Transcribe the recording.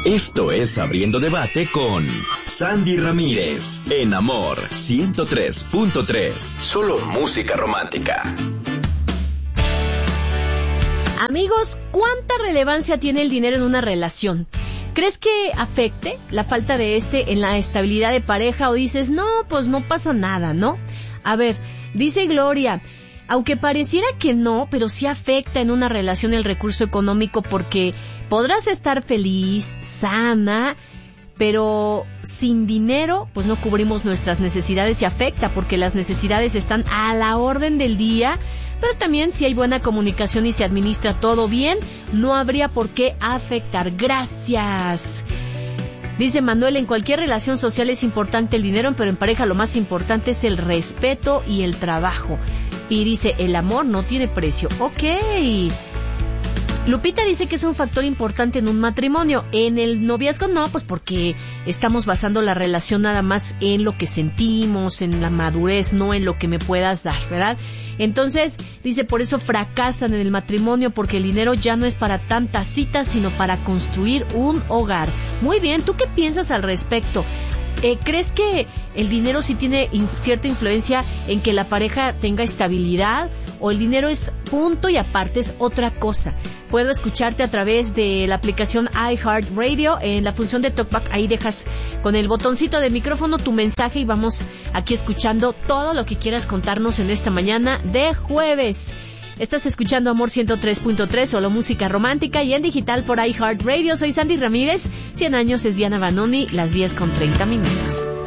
Esto es Abriendo Debate con Sandy Ramírez, en Amor 103.3. Solo música romántica. Amigos, ¿cuánta relevancia tiene el dinero en una relación? ¿Crees que afecte la falta de en la estabilidad de pareja o dices, no, pues no pasa nada, ¿no? A ver, dice Gloria, aunque pareciera que no, pero sí afecta en una relación el recurso económico porque podrás estar feliz, sana, pero sin dinero, pues no cubrimos nuestras necesidades y afecta porque las necesidades están a la orden del día, pero también si hay buena comunicación y se administra todo bien, no habría por qué afectar. Gracias. Dice Manuel, en cualquier relación social es importante el dinero, pero en pareja lo más importante es el respeto y el trabajo. Y dice, el amor no tiene precio. Ok. Lupita dice que es un factor importante en un matrimonio. En el noviazgo no, pues porque estamos basando la relación nada más en lo que sentimos, en la madurez, no en lo que me puedas dar, ¿verdad? Entonces, dice, por eso fracasan en el matrimonio, porque el dinero ya no es para tantas citas, sino para construir un hogar. Muy bien, ¿tú qué piensas al respecto? ¿Crees que el dinero sí tiene cierta influencia en que la pareja tenga estabilidad? ¿O el dinero es punto y aparte es otra cosa? Puedo escucharte a través de la aplicación iHeartRadio en la función de TalkBack. Ahí dejas con el botoncito de micrófono tu mensaje y vamos aquí escuchando todo lo que quieras contarnos en esta mañana de jueves. Estás escuchando Amor 103.3, solo música romántica y en digital por iHeartRadio. Soy Sandy Ramírez, 100 años es Diana Banoni, las 10:30.